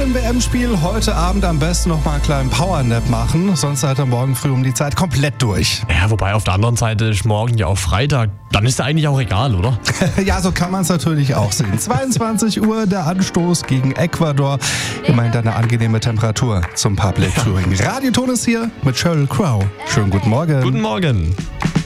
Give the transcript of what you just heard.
dem WM-Spiel heute Abend am besten noch mal einen kleinen Powernap machen, sonst seid ihr morgen früh um die Zeit komplett durch. Ja, wobei auf der anderen Seite ist morgen ja auch Freitag. Dann ist ja eigentlich auch egal, oder? Ja, so kann man es natürlich auch sehen. 22 Uhr der Anstoß gegen Ecuador. Immerhin eine angenehme Temperatur zum Public Viewing. Radioton ist hier mit Sheryl Crow. Schönen guten Morgen. Guten Morgen.